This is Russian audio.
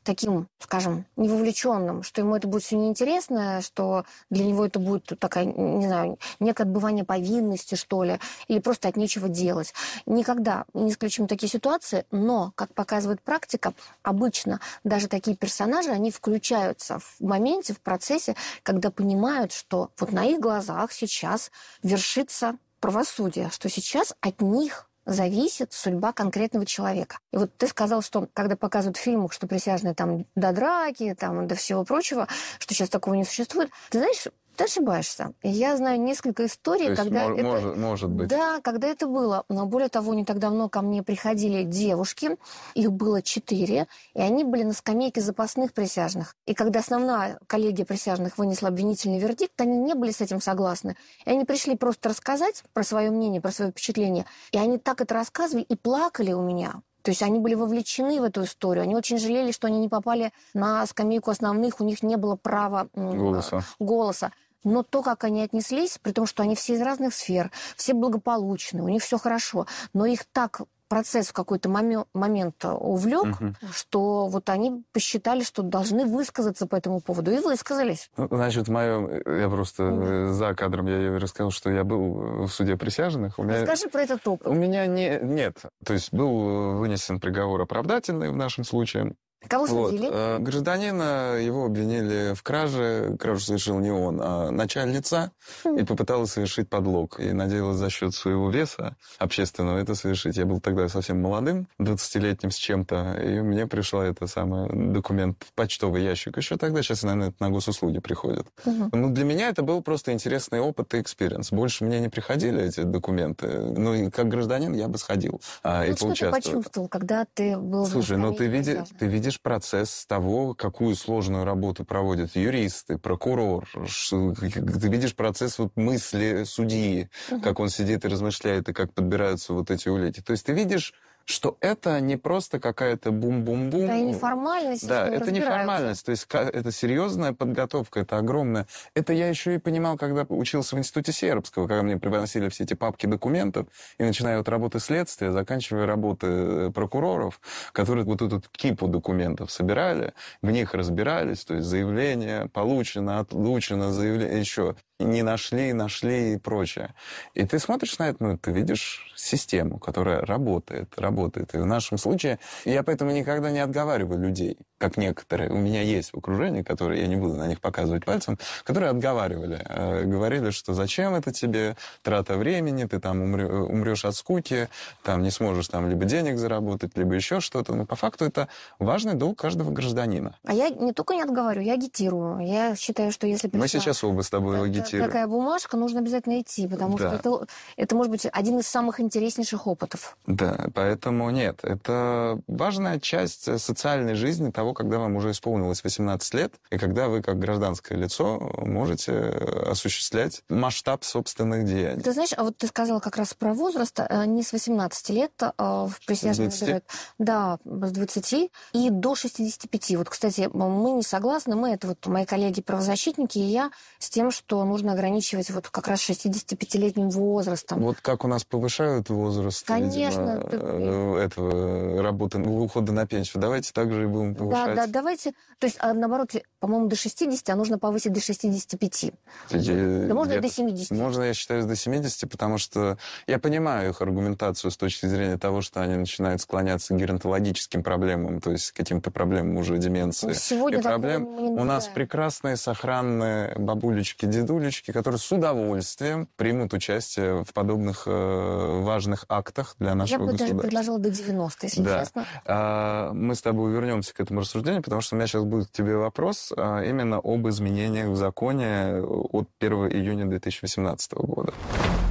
таким, скажем, невовлеченным, что ему это будет все неинтересно, что для него это будет такая, не знаю, некое отбывание повинности, что ли, или просто от нечего делать. Никогда не исключим такие ситуации, но, как показывает практика, обычно даже такие персонажи, они включаются в моменте, в процессе, когда понимают, что вот на их глазах сейчас вершится правосудие, что сейчас от них зависит судьба конкретного человека. И вот ты сказал, что когда показывают в фильмах, что присяжные там до драки, там, до всего прочего, что сейчас такого не существует. Ты знаешь, ты ошибаешься. Я знаю несколько историй, когда может быть. Да, когда это было. Но более того, не так давно ко мне приходили девушки, их было 4, и они были на скамейке запасных присяжных. И когда основная коллегия присяжных вынесла обвинительный вердикт, они не были с этим согласны. И они пришли просто рассказать про свое мнение, про свое впечатление. И они так это рассказывали и плакали у меня. То есть они были вовлечены в эту историю. Они очень жалели, что они не попали на скамейку основных, у них не было права голоса. Но то, как они отнеслись, при том, что они все из разных сфер, все благополучны, у них все хорошо, но их так процесс в какой-то момент увлек, что вот они посчитали, что должны высказаться по этому поводу, и высказались. Ну, значит, я просто за кадром я рассказал, что я был в суде присяжных. Расскажи про этот опыт. У меня нет. То есть был вынесен приговор оправдательный в нашем случае. Кого судили? Гражданина, его обвинили в краже. Кражу совершил не он, а начальница. И попыталась совершить подлог. И надеялась за счет своего веса общественного это совершить. Я был тогда совсем молодым, 20-летним с чем-то. И мне пришел документ в почтовый ящик. Еще тогда, сейчас, наверное, это на госуслуги приходит. Ну, для меня это был просто интересный опыт и экспириенс. Больше мне не приходили эти документы. Ну, и как гражданин я бы сходил и поучаствовал. Что ты почувствовал, когда ты был... Слушай, ну ты видишь процесс того, какую сложную работу проводят юристы, прокурор. Ты видишь процесс мысли судьи, как он сидит и размышляет, и как подбираются вот эти улики. То есть ты видишь, что это не просто какая-то бум-бум-бум. Да, и неформальность. Да, это не формальность. То есть это серьезная подготовка, это огромная. Это я еще и понимал, когда учился в институте Сербского, когда мне приносили все эти папки документов, и начиная от работы следствия, заканчивая работы прокуроров, которые вот эту кипу документов собирали, в них разбирались, то есть заявление получено, отлучено, заявление еще не нашли и прочее. И ты смотришь на это, ты видишь систему, которая работает. И в нашем случае я поэтому никогда не отговариваю людей, как некоторые. У меня есть в окружении, которые, я не буду на них показывать пальцем, которые отговаривали. Говорили, что зачем это тебе, трата времени, ты там умрешь от скуки, там не сможешь там либо денег заработать, либо еще что-то. Но по факту это важный долг каждого гражданина. А я не только не отговариваю, я агитирую. Я считаю, что если... Мы сейчас оба с тобой агитируем. Такая бумажка, нужно обязательно идти, потому что это может быть один из самых интереснейших опытов. Да, поэтому нет. Это важная часть социальной жизни того, когда вам уже исполнилось 18 лет, и когда вы, как гражданское лицо, можете осуществлять масштаб собственных деяний. Ты знаешь, а вот ты сказала как раз про возраст, не с 18 лет в присяжных набирают. Да, с 20 и до 65. Вот, кстати, мы не согласны, это мои коллеги-правозащитники и я, с тем, что нужно ограничивать вот как раз 65-летним возрастом. Вот как у нас повышают возраст, конечно, этого работы, ухода на пенсию, давайте также и будем повышать. Да, давайте. То есть, наоборот, по-моему, до 60, а нужно повысить до 65. Да можно и до 70. Можно, я считаю, до 70, потому что я понимаю их аргументацию с точки зрения того, что они начинают склоняться к геронтологическим проблемам, то есть к каким-то проблемам уже деменции. Сегодня у нас прекрасные, сохранные бабулечки, дедулечки, которые с удовольствием примут участие в подобных важных актах для нашего государства. Я бы даже предложила до 90, если честно. Мы с тобой вернемся к этому рассуждению, потому что у меня сейчас будет к тебе вопрос именно об изменениях в законе от 1 июня 2018 года.